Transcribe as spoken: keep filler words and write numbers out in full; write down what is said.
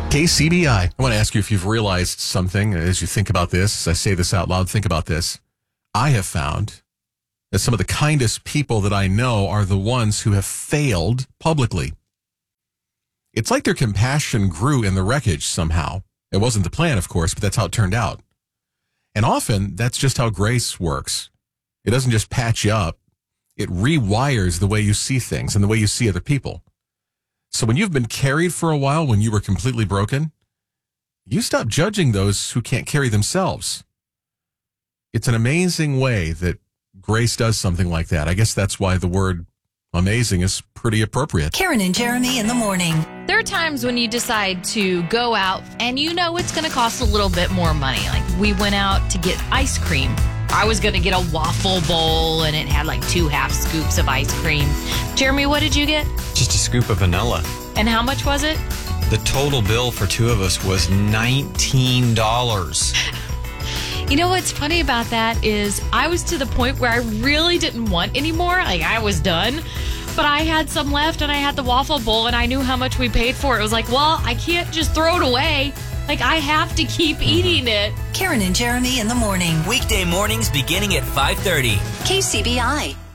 K C B I. I want to ask you if you've realized something as you think about this. As I say this out loud, think about this. I have found that some of the kindest people that I know are the ones who have failed publicly. It's like their compassion grew in the wreckage somehow. It wasn't the plan, of course, but that's how it turned out. And often, that's just how grace works. It doesn't just patch you up. It rewires the way you see things and the way you see other people. So when you've been carried for a while, when you were completely broken, you stop judging those who can't carry themselves. It's an amazing way that grace does something like that. I guess that's why the word amazing is pretty appropriate. Karen and Jeremy in the morning. There are times when you decide to go out and you know it's going to cost a little bit more money. Like we went out to get ice cream. I was going to get a waffle bowl and it had like two half scoops of ice cream. Jeremy, what did you get? Just a scoop of vanilla. And how much was it? The total bill for two of us was nineteen dollars. You know what's funny about that is I was to the point where I really didn't want any more. Like I was done. But I had some left and I had the waffle bowl and I knew how much we paid for it. It was like, well, I can't just throw it away. Like I have to keep eating it. Karen and Jeremy in the morning. Weekday mornings beginning at five thirty. K C B I.